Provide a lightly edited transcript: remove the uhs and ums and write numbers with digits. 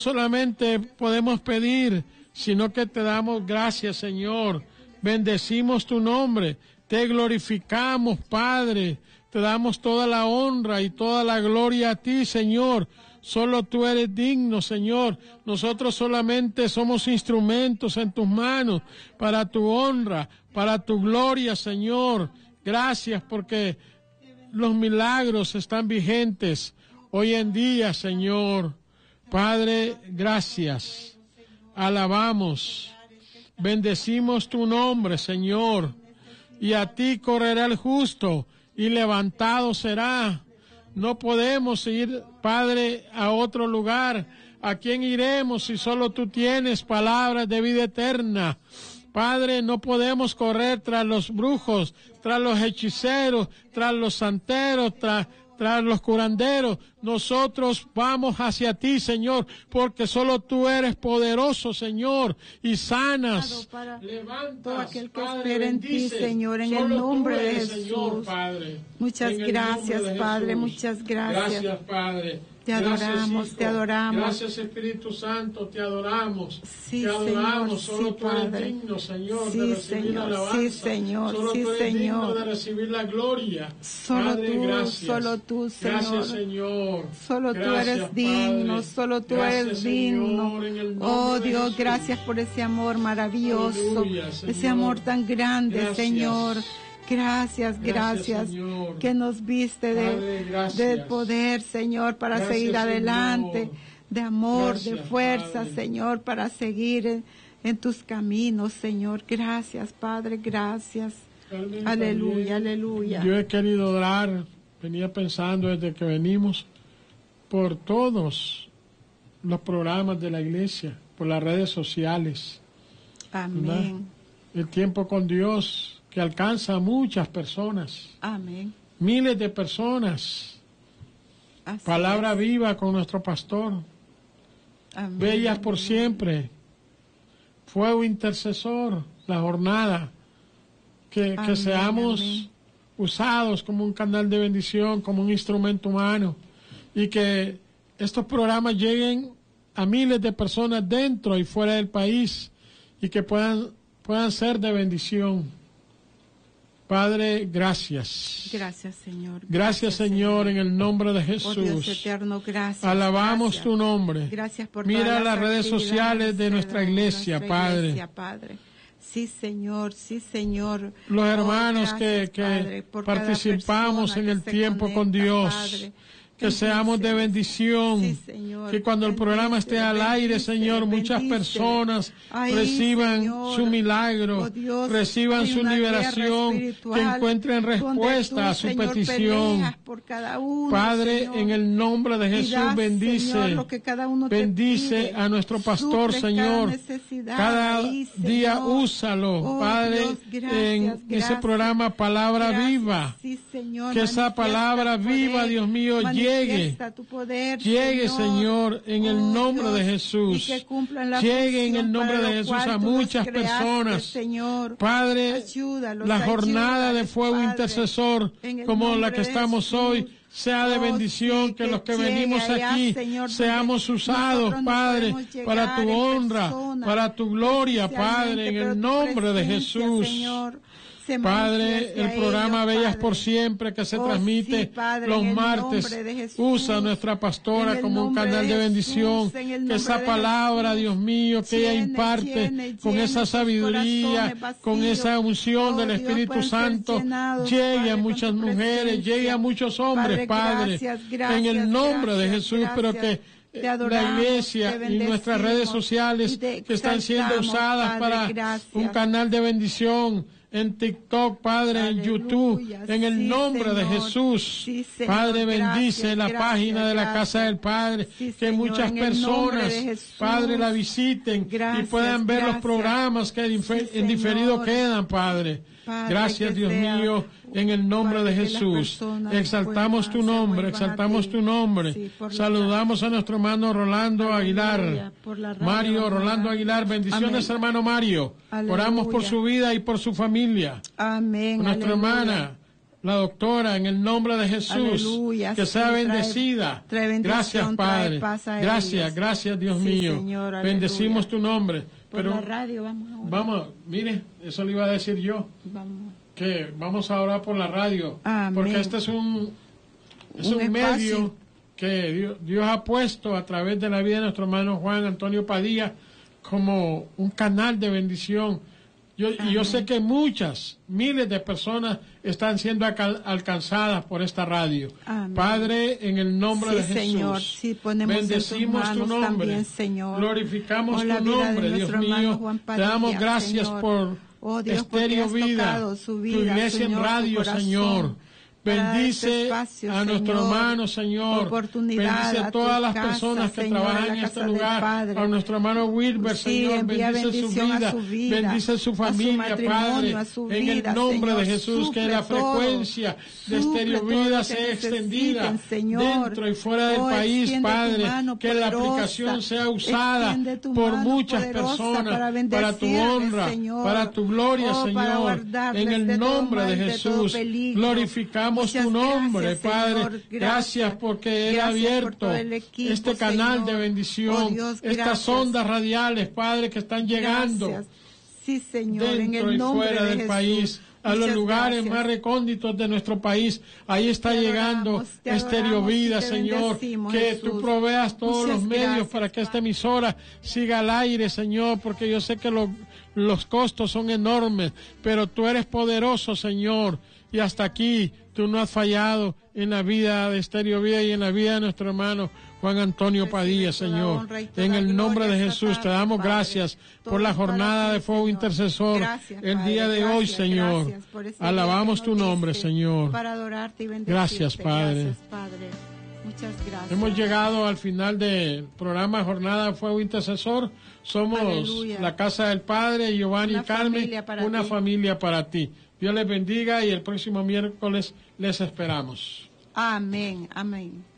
solamente podemos pedir, sino que te damos gracias, Señor. Bendecimos tu nombre, te glorificamos, Padre. Te damos toda la honra y toda la gloria a ti, Señor. Solo tú eres digno, Señor. Nosotros solamente somos instrumentos en tus manos para tu honra, para tu gloria, Señor. Gracias porque los milagros están vigentes hoy en día, Señor. Padre, gracias. Alabamos. Bendecimos tu nombre, Señor. Y a ti correrá el justo y levantado será. No podemos ir, Padre, a otro lugar. ¿A quién iremos si solo tú tienes palabras de vida eterna? Padre, no podemos correr tras los brujos, tras los hechiceros, tras los santeros, tras los curanderos. Nosotros vamos hacia ti, Señor, porque solo tú eres poderoso, Señor, y sanas, levantas, todo aquel que Padre, espera en ti, Señor, en el nombre de Jesús. Señor, Padre, muchas gracias, Padre, muchas gracias. Gracias, Padre. Te adoramos, Hijo. te adoramos. Gracias, Espíritu Santo, te adoramos. Sí, te adoramos. Señor, Solo sí, tú eres Padre. digno, Señor, Sí, de recibir Señor, la alabanza. sí, Señor, Solo sí, tú eres Señor. digno de recibir la gloria. Solo Padre, tú, gracias. solo tú, Señor. Gracias, Señor. Solo tú eres digno, Padre. solo tú Gracias, eres digno. Señor, en el nombre Oh de Dios, Jesús. gracias por ese amor maravilloso, Aleluya, ese Señor. amor tan grande, Gracias. Señor. Gracias, Gracias, gracias, Señor. que nos viste Padre, gracias. del poder, Señor, para Gracias, seguir adelante, Señor. de amor, Gracias, de fuerza, Padre. Señor, para seguir en tus caminos, Señor. Gracias, Padre, gracias. Carmen, Aleluya, también, aleluya. Yo he querido orar, venía pensando desde que venimos, por todos los programas de la iglesia, por las redes sociales. Amén. ¿Verdad? El tiempo con Dios que alcanza a muchas personas, Amén. miles de personas. Así Palabra es. viva con nuestro pastor. Amén. Bellas por Amén. siempre. Fuego intercesor, la jornada. Que Amén, seamos amén. usados como un canal de bendición, como un instrumento humano. Y que estos programas lleguen a miles de personas dentro y fuera del país. Y que puedan ser de bendición. Padre, gracias. Gracias, Señor. Gracias, Señor, en el nombre de Jesús. Oh Dios eterno, gracias. Alabamos gracias. tu nombre. Gracias por Mira todas las redes actividades sociales de nuestra iglesia, Padre. Padre. Sí, Señor, sí, Señor. Los hermanos gracias, que Padre, por cada participamos en persona el que se tiempo con conecta, Dios. Padre. Que seamos de bendición. Sí, Señor. Que cuando el programa esté al aire, Señor, muchas personas reciban Señor, su milagro, oh Dios, reciban hay su una liberación, guerra espiritual que encuentren donde respuesta tú, a su Señor, petición. peleas por cada uno, Padre, Señor, en el nombre de y Jesús, das, bendice, Señor, lo que cada uno te bendice pide. a nuestro pastor, Suples Señor. cada necesidad Cada ahí, día Señor. úsalo, Oh, Padre, Dios, gracias, en ese gracias. programa Palabra Gracias, Viva. sí, Señor, Que esa manifiesta palabra tu viva, poder, Dios mío, llegue. manifiesta tu poder, Llegue, Señor, en el Oh, nombre Dios, de Jesús. y que cumplan la Llegue en el función nombre para de lo Jesús cual a tú nos muchas creaste, personas. Señor. Padre, Ayúdalos, la jornada de ayúdales, fuego Padre, intercesor, en el como la nombre que de estamos Jesús. hoy, sea de Oh, bendición, sí, que los que llegue venimos allá, aquí Señor, seamos donde usados, nosotros no Padre, podemos llegar para tu en honra, persona, para tu gloria, Padre, en pero el tu nombre de presencia, Jesús. Señor, se Padre, manifieste el a programa ellos, Bellas Padre. por Siempre que se Oh, transmite sí, Padre, los en el martes, nombre de Jesús, usa a nuestra en pastora el como un nombre canal de de bendición, Jesús, en el que nombre esa de palabra, Jesús, Dios mío, que ella llene, imparte llene, con llene esa sus sabiduría, corazones con vacíos. esa unción Oh, del Dios, Espíritu puedan ser Santo, llenados, llegue Padre, a con muchas tu mujeres, presencia. llegue a muchos hombres, Padre, gracias, en el nombre de gracias, Jesús, pero que te la adoramos, iglesia te y nuestras redes bendecimos sociales y te que están siendo exaltamos, usadas Padre, para gracias. un canal de bendición en TikTok, Padre, en Aleluya, YouTube, en el sí, nombre de Señor. Jesús. Sí, Señor, Padre, bendice gracias, la gracias, página de la gracias. Casa del Padre, Sí, que Señor, muchas en el nombre personas, de Jesús. Padre, la visiten y Gracias, puedan ver los gracias. programas que en Sí, diferido Señor. quedan, Padre. Padre, Gracias, que Dios sea, mío, en el nombre de Padre, que las Jesús. personas Exaltamos tu nombre, exaltamos tu nombre. Sí, por la Saludamos a nuestro hermano Rolando Aleluya, Aguilar. por la radio, Mario amén. Rolando Aguilar, bendiciones, Amén. hermano Mario. Aleluya. Oramos por su vida y por su familia. Amén. Nuestra aleluya. hermana la doctora, en el nombre de Jesús. Aleluya, que sea sí, bendecida. trae bendición, Gracias, Padre. trae paz a Gracias, ellos. gracias, Dios Sí, mío. Señor, Bendecimos tu nombre. Por Pero la radio vamos a orar. vamos, mire, eso le iba a decir yo. Que vamos a orar por la radio. Amén. Porque este es un medio que Dios ha puesto a través de la vida de nuestro hermano Juan Antonio Padilla como un canal de bendición. Y yo sé que miles de personas están siendo alcanzadas por esta radio. Amén. Padre, en el nombre de Jesús, Señor, sí, ponemos bendecimos en tus manos tu nombre, también, Señor. glorificamos tu nombre, Dios mío. Te damos gracias, Señor, por Dios, Estéreo Vida, tu iglesia en radio, Señor. Bendice a nuestro hermano, Señor. Bendice a todas las personas que trabajan en este lugar. A nuestro hermano Wilber, Señor. Bendice su vida. Bendice su familia, Padre. En el nombre de Jesús, que la frecuencia de Estéreo Vida sea extendida dentro y fuera del país, Padre. Que la aplicación sea usada por muchas personas para tu honra, para tu gloria, Señor. En el nombre de Jesús, glorificamos tu nombre, Padre. Gracias porque Él ha abierto este canal de bendición, estas ondas radiales, Padre, que están llegando dentro y fuera del país, a los lugares más recónditos de nuestro país. Ahí está llegando Estéreo Vida, Señor. Que tú proveas todos los medios para que esta emisora siga al aire, Señor, porque yo sé que los costos son enormes, pero tú eres poderoso, Señor. Y hasta aquí tú no has fallado en la vida de Estéreo Vida y en la vida de nuestro hermano Juan Antonio Padilla, Señor. En el nombre de Jesús te damos gracias por la jornada de fuego intercesor el día de hoy, Señor. Alabamos tu nombre, Señor. Gracias, Padre. Muchas gracias. Hemos llegado al final del programa Jornada de Fuego Intercesor. Somos la Casa del Padre, Giovanni y Carmen, una familia para ti. Dios les bendiga y el próximo miércoles les esperamos. Amén, amén.